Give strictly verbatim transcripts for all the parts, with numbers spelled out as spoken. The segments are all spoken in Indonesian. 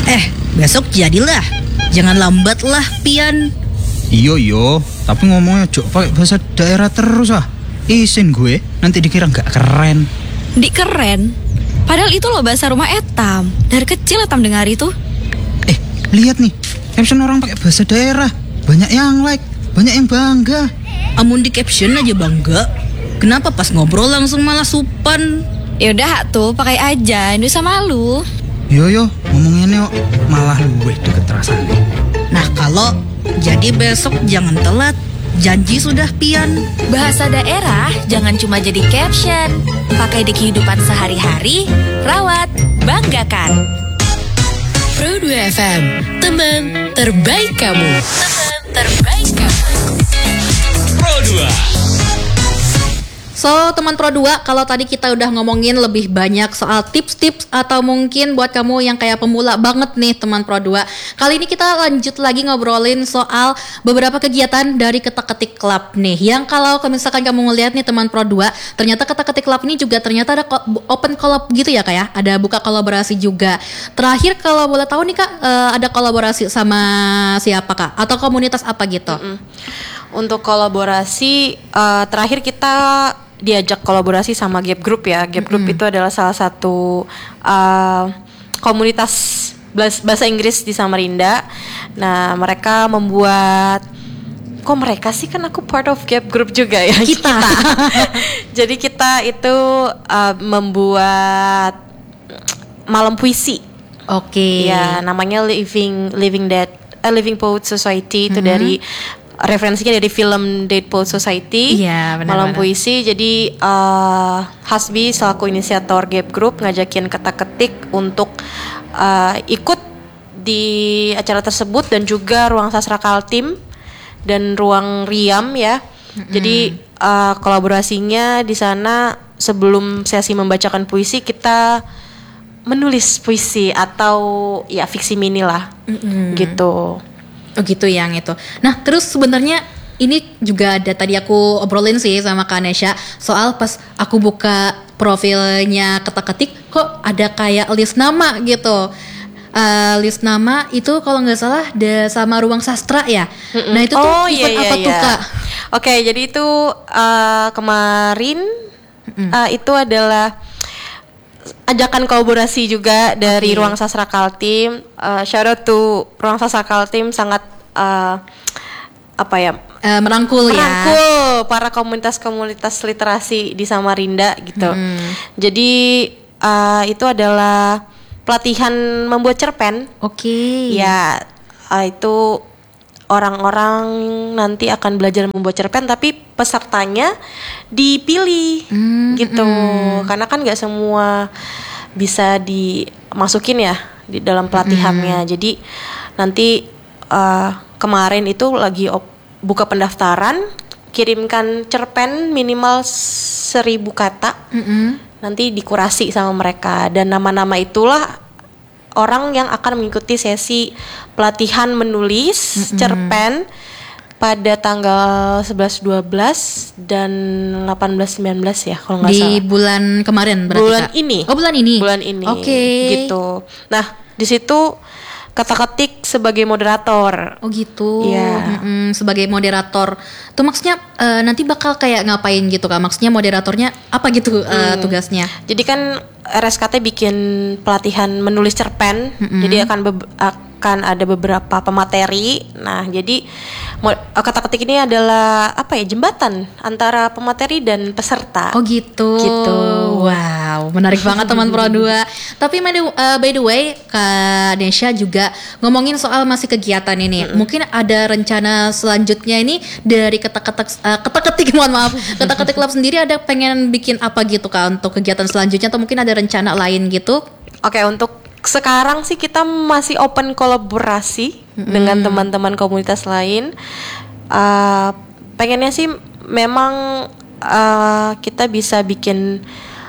Eh, besok jadilah. Jangan lambat lah, Pian. Iyo iyo, tapi ngomongnya jok pakai bahasa daerah terus ah. Isin gue, nanti dikira nggak keren. Di keren? Padahal itu loh bahasa rumah Etam. Dari kecil Etam dengar itu. Eh, lihat nih, caption orang pakai bahasa daerah. Banyak yang like, banyak yang bangga. Amun di caption aja bangga. Kenapa pas ngobrol langsung malah supan? Yaudah tuh, pakai aja, nggak usah malu. Yo yo, ngomongin yuk, malah gue deket rasanya. Nah kalau jadi besok jangan telat. Janji sudah, Pian. Bahasa daerah jangan cuma jadi caption. Pakai di kehidupan sehari-hari. Rawat, banggakan. Pro dua F M, teman terbaik kamu. Teman terbaik kamu. Pro dua. So, teman Pro dua, kalau tadi kita udah ngomongin lebih banyak soal tips-tips atau mungkin buat kamu yang kayak pemula banget nih teman Pro dua. Kali ini kita lanjut lagi ngobrolin soal beberapa kegiatan dari Ketak-Ketik Club nih. Yang kalau misalkan kamu ngeliat nih teman Pro dua, ternyata Ketak-Ketik Club ini juga ternyata ada open collab gitu ya Kak ya? Ada buka kolaborasi juga. Terakhir kalau boleh tahu nih Kak, ada kolaborasi sama siapa Kak? Atau komunitas apa gitu? Mm-mm. Untuk kolaborasi, uh, terakhir kita diajak kolaborasi sama Gap Group ya. Gap Group mm-hmm. itu adalah salah satu uh, komunitas bahasa Inggris di Samarinda. Nah, mereka membuat, kok mereka sih, kan aku part of Gap Group juga ya. Kita. kita. Jadi kita itu uh, membuat malam puisi. Oke. Okay. Ya, namanya Living Living Dead, uh, Living Poet Society. Itu mm-hmm. dari referensinya dari film Dead Poet Society. Iya, benar. Malam puisi. Jadi uh, Hasbi selaku inisiator Gap Group ngajakin Ketak-Ketik untuk uh, ikut di acara tersebut, dan juga ruang sastra Kaltim dan ruang Riam ya. Mm-hmm. Jadi uh, kolaborasinya di sana, sebelum sesi membacakan puisi kita menulis puisi atau ya fiksi mini lah. Mm-hmm. Gitu. Oh gitu yang itu. Nah terus sebenarnya ini juga ada tadi aku obrolin sih sama Kak Nesha soal pas aku buka profilnya Ketak-Ketik kok ada kayak list nama gitu. Uh, list nama itu kalau nggak salah ada sama ruang sastra ya. Mm-mm. Nah itu tuh oh, event iya, apa iya, tuh iya. Kak? Oke, jadi itu uh, kemarin uh, itu adalah ajakan kolaborasi juga dari okay. Ruang Sastra Kaltim. Uh, shout out to Ruang Sastra Kaltim, sangat uh, apa ya? Uh, merangkul, merangkul ya. Merangkul para komunitas-komunitas literasi di Samarinda gitu. Hmm. Jadi uh, itu adalah pelatihan membuat cerpen. Oke. Okay. Ya, uh, itu orang-orang nanti akan belajar membuat cerpen, tapi pesertanya dipilih mm, gitu, mm. karena kan nggak semua bisa dimasukin ya di dalam pelatihannya. Mm. Jadi nanti uh, kemarin itu lagi op- buka pendaftaran, kirimkan cerpen minimal seribu kata, mm-hmm. nanti dikurasi sama mereka, dan nama-nama itulah orang yang akan mengikuti sesi pelatihan menulis mm-hmm. cerpen pada tanggal sebelas, dua belas dan delapan belas, sembilan belas ya kalau nggak salah. Di bulan kemarin berarti Bulan Kak? ini. Oh bulan ini. Bulan ini. Oke. Okay. Gitu. Nah di situ Ketak-Ketik sebagai moderator. Oh gitu. Iya. Mm-mm, sebagai moderator. Tuh maksudnya uh, nanti bakal kayak ngapain gitu Kak? Maksudnya moderatornya apa gitu uh, hmm. tugasnya? Jadi kan R S K T bikin pelatihan menulis cerpen. Mm-hmm. Jadi akan be- akan ada beberapa pemateri. Nah, jadi Ketak-Ketik ini adalah apa ya, jembatan antara pemateri dan peserta. Oh gitu. Gitu. Wow, menarik banget teman Pro dua. Tapi uh, by the way, Kak Nesha juga ngomongin soal masih kegiatan ini. Mm-hmm. Mungkin ada rencana selanjutnya ini dari Ketak-Ketik uh, Ketak-Ketik mohon maaf. Ketak-Ketik Club sendiri ada pengen bikin apa gitu Kak untuk kegiatan selanjutnya, atau mungkin ada rencana lain gitu? Oke, untuk sekarang sih kita masih open kolaborasi mm-hmm. dengan teman-teman komunitas lain. Uh, pengennya sih memang uh, kita bisa bikin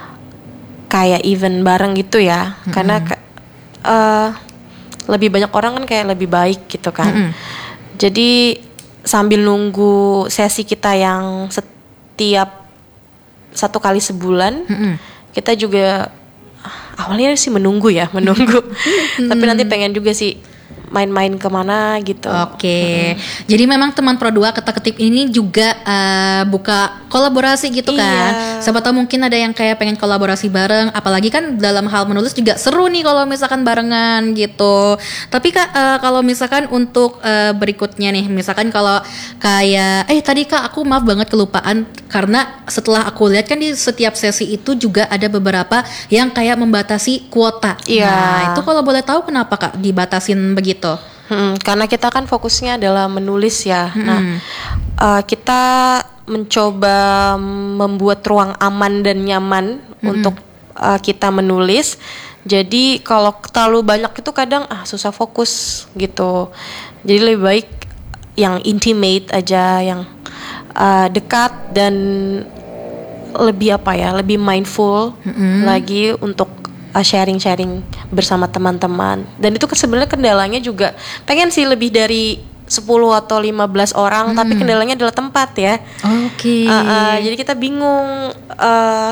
kayak event bareng gitu ya, mm-hmm. karena uh, lebih banyak orang kan kayak lebih baik gitu kan. Mm-hmm. Jadi sambil nunggu sesi kita yang setiap satu kali sebulan, mm-hmm. kita juga awalnya sih menunggu ya, menunggu. Tapi nanti pengen juga sih main-main kemana gitu. Oke, jadi memang teman Pro dua Ketak-Ketik ini juga uh, buka kolaborasi gitu kan. Iya. Siapa tahu mungkin ada yang kayak pengen kolaborasi bareng. Apalagi kan dalam hal menulis juga seru nih kalau misalkan barengan gitu. Tapi Kak, uh, kalau misalkan untuk uh, berikutnya nih, misalkan kalau kayak, eh tadi Kak aku maaf banget kelupaan. Karena setelah aku lihat kan di setiap sesi itu juga ada beberapa yang kayak membatasi kuota. Iya. Nah itu kalau boleh tahu kenapa Kak dibatasin begitu? Hmm, karena kita kan fokusnya adalah menulis ya. Nah, uh, kita mencoba membuat ruang aman dan nyaman untuk uh, kita menulis. Jadi kalau terlalu banyak itu kadang ah susah fokus gitu. Jadi lebih baik yang intimate aja, yang uh, dekat dan lebih apa ya, lebih mindful lagi untuk uh, sharing-sharing bersama teman-teman. Dan itu sebenarnya kendalanya juga pengen sih lebih dari sepuluh atau lima belas orang, tapi kendalanya adalah tempat ya. Oke. Uh, uh, jadi kita bingung uh,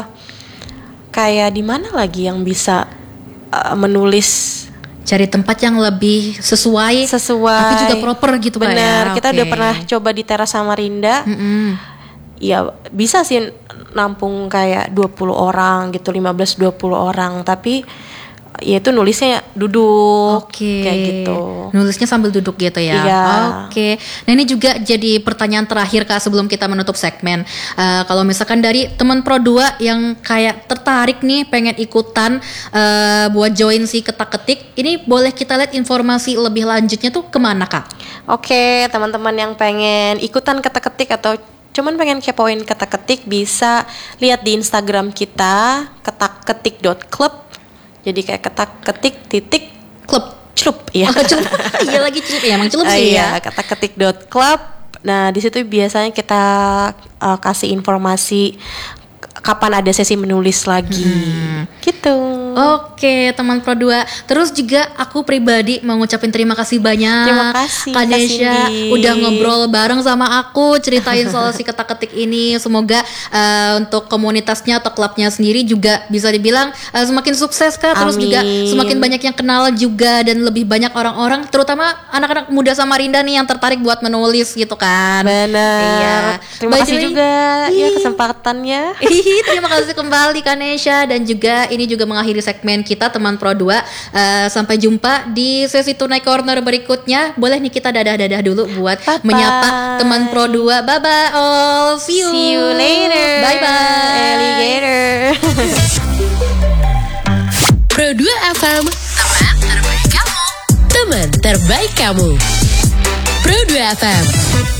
kayak di mana lagi yang bisa uh, menulis Cari tempat yang lebih sesuai, sesuai tapi juga proper gitu Kak ya. benar. Kita Oke. udah pernah coba di Teras Samarinda. Mm-mm. Ya bisa sih nampung kayak dua puluh orang gitu, lima belas dua puluh orang, tapi ya itu nulisnya duduk Oke. kayak gitu. Nulisnya sambil duduk gitu ya. Iya. Oke. Nah ini juga jadi pertanyaan terakhir Kak sebelum kita menutup segmen. Eh, kalau misalkan dari teman Pro dua yang kayak tertarik nih pengen ikutan eh, buat join si Ketak-Ketik, ini boleh kita lihat informasi lebih lanjutnya tuh kemana Kak? Oke, teman-teman yang pengen ikutan ketik-ketik atau cuman pengen kepoin ketik-ketik bisa lihat di Instagram kita ketakketik dot club. Jadi kayak ketak-ketik titik Klub. celup ya. Oh, celup. Iya lagi celup ya, emang celup Ah, sih iya, ya. ketakketik dot club. Nah, di situ biasanya kita uh, kasih informasi kapan ada sesi menulis lagi. Gitu. Oke teman Pro dua. Terus juga aku pribadi mau ngucapin terima kasih banyak Terima kasih, Kak Kak Desya Cindy. udah ngobrol bareng sama aku, ceritain soal si Ketak-Ketik ini. Semoga uh, untuk komunitasnya atau klubnya sendiri juga bisa dibilang uh, semakin sukses Kak. Terus Amin. juga semakin banyak yang kenal juga, dan lebih banyak orang-orang terutama anak-anak muda Samarinda nih yang tertarik buat menulis gitu kan. Benar. Iya. Terima By the kasih way- juga ya Ih. kesempatannya. Hihi, terima kasih kembali Kanesha, dan juga ini juga mengakhiri segmen kita teman Pro dua. Uh, sampai jumpa di sesi Tunai Corner berikutnya. Boleh nih kita dadah-dadah dulu buat Bye-bye. menyapa teman Pro dua. Bye bye all. See you. See you later. Bye bye. Alligator. Pro dua F M, teman terbaik kamu. Teman terbaik kamu. Pro dua F M.